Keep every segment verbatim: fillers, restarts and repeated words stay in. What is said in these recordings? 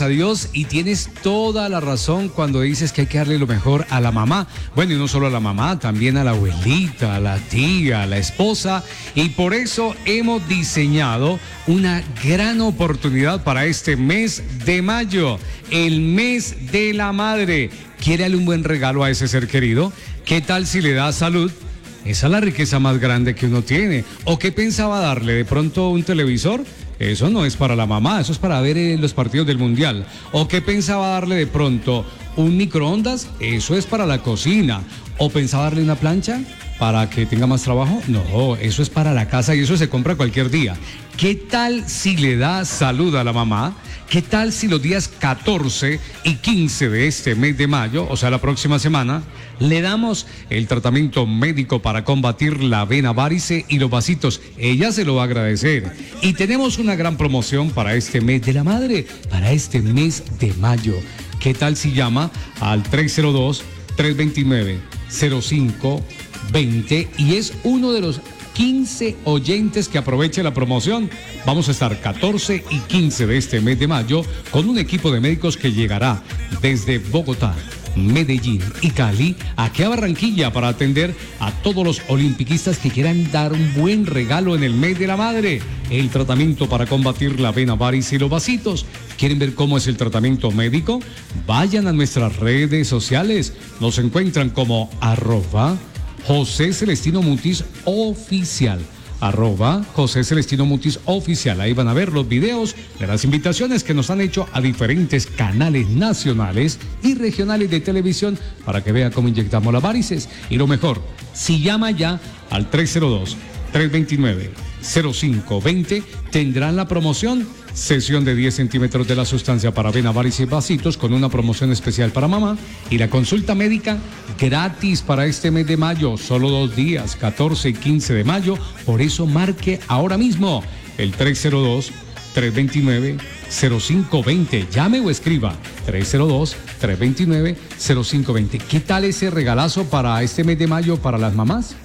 a Dios y tienes toda la razón cuando dices que hay que darle lo mejor a la mamá. Bueno, y no solo a la mamá, también a la abuelita, a la tía, a la esposa. Y por eso hemos diseñado una gran oportunidad para este mes de mayo, el mes de la madre. ¿Quiere darle un buen regalo a ese ser querido? ¿Qué tal si le da salud? Esa es la riqueza más grande que uno tiene. ¿O qué pensaba darle? ¿De pronto un televisor? Eso no es para la mamá, eso es para ver eh, los partidos del Mundial. ¿O qué pensaba darle de pronto? ¿Un microondas? Eso es para la cocina. ¿O pensaba darle una plancha para que tenga más trabajo? No, eso es para la casa y eso se compra cualquier día. ¿Qué tal si le da salud a la mamá? ¿Qué tal si los días catorce y quince de este mes de mayo, o sea, la próxima semana, le damos el tratamiento médico para combatir la vena varice y los vasitos? Ella se lo va a agradecer. Y tenemos una gran promoción para este mes de la madre, para este mes de mayo. ¿Qué tal si llama al tres cero dos, tres dos nueve, cero cinco dos cero y es uno de los quince oyentes que aproveche la promoción? Vamos a estar catorce y quince de este mes de mayo con un equipo de médicos que llegará desde Bogotá, Medellín y Cali aquí a Barranquilla para atender a todos los olimpiquistas que quieran dar un buen regalo en el mes de la madre. El tratamiento para combatir la vena varice y los vasitos. ¿Quieren ver cómo es el tratamiento médico? Vayan a nuestras redes sociales. Nos encuentran como arroba José Celestino Mutis Oficial. Arroba José Celestino Mutis Oficial. Ahí van a ver los videos de las invitaciones que nos han hecho a diferentes canales nacionales y regionales de televisión para que vea cómo inyectamos las varices. Y lo mejor, si llama ya al tres cero dos, tres dos nueve, cero cinco dos cero, tendrán la promoción. Sesión de diez centímetros de la sustancia para vena, varice y vasitos con una promoción especial para mamá y la consulta médica gratis para este mes de mayo, solo dos días, catorce y quince de mayo. Por eso marque ahora mismo el tres cero dos, tres dos nueve, cero cinco dos cero. Llame o escriba tres cero dos, tres dos nueve, cero cinco dos cero. ¿Qué tal ese regalazo para este mes de mayo para las mamás?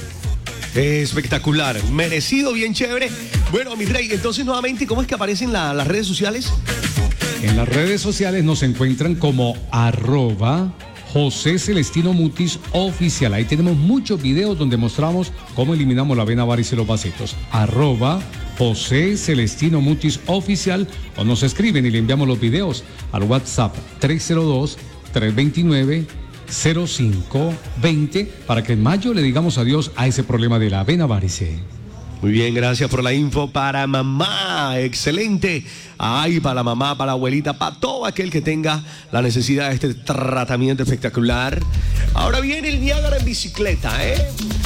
Espectacular, merecido, bien chévere. Bueno, mi rey, entonces nuevamente, ¿cómo es que aparecen la, las redes sociales? En las redes sociales nos encuentran como arroba José Celestino Mutis Oficial. Ahí tenemos muchos videos donde mostramos cómo eliminamos la vena varice y los vasitos. Arroba José Celestino Mutis Oficial, o nos escriben y le enviamos los videos al WhatsApp tres cero dos, tres dos nueve, cero cinco dos cero para que en mayo le digamos adiós a ese problema de la vena varice. Muy bien, gracias por la info para mamá, excelente. Ay, para la mamá, para la abuelita, para todo aquel que tenga la necesidad de este tratamiento espectacular. Ahora viene el Niágara en bicicleta, ¿eh?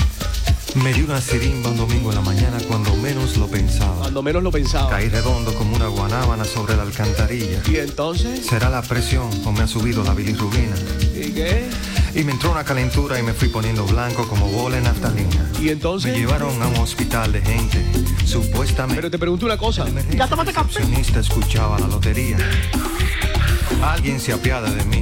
Me dio una sirimba un domingo en la mañana cuando menos lo pensaba. Cuando menos lo pensaba. Caí redondo como una guanábana sobre la alcantarilla. ¿Y entonces? ¿Será la presión o me ha subido la bilirrubina? ¿Y qué? Y me entró una calentura y me fui poniendo blanco como bola en naftalina. ¿Y entonces? Me llevaron a un hospital de gente, supuestamente. Pero te pregunto una cosa. Ya tómate café. El recepcionista escuchaba la lotería. Alguien se apiada de mí.